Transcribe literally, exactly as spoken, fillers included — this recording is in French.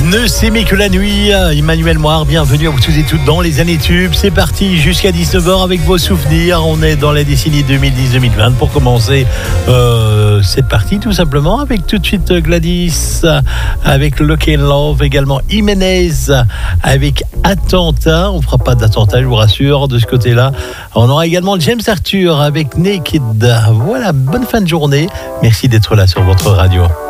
Ne s'aimer que la nuit, Emmanuel Moir, bienvenue à vous tous et toutes dans les années tubes. C'est parti jusqu'à dix-neuf heures avec vos souvenirs. On est dans la décennie deux mille dix deux mille vingt pour commencer. Euh, c'est parti tout simplement avec tout de suite Gladys, avec Lucky in Love, également Jiménez avec Attentat. On ne fera pas d'attentat, je vous rassure, de ce côté-là. On aura également James Arthur avec Naked. Voilà, bonne fin de journée. Merci d'être là sur votre radio.